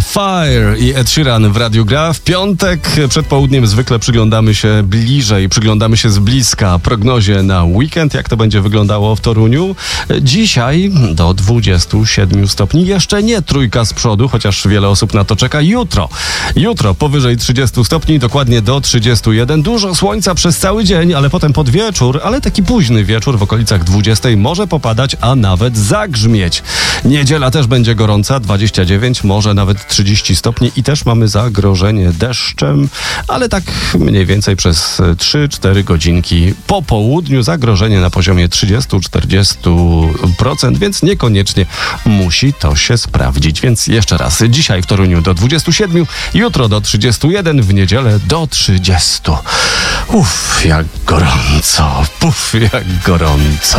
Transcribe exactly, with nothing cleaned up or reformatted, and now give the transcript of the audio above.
Fire i Ed Sheeran w Radiu Gra. W piątek przed południem zwykle przyglądamy się bliżej, przyglądamy się z bliska prognozie na weekend, jak to będzie wyglądało w Toruniu. Dzisiaj do dwudziestu siedmiu stopni, jeszcze nie trójka z przodu, chociaż wiele osób na to czeka. Jutro, jutro powyżej trzydziestu stopni, dokładnie do trzydziestu jeden. Dużo słońca przez cały dzień, ale potem pod wieczór, ale taki późny wieczór w okolicach dwudziestej może popadać, a nawet zagrzmieć. Niedziela też będzie gorąca, dwadzieścia dziewięć, może nawet trzydzieści stopni i też mamy zagrożenie deszczem, ale tak mniej więcej przez trzy cztery godzinki po południu zagrożenie na poziomie trzydzieści do czterdziestu procent, więc niekoniecznie musi to się sprawdzić. Więc jeszcze raz, dzisiaj w Toruniu do dwudziestu siedmiu, jutro do trzydziestu jeden, w niedzielę do trzydziestu. Uff, jak gorąco, puf, jak gorąco.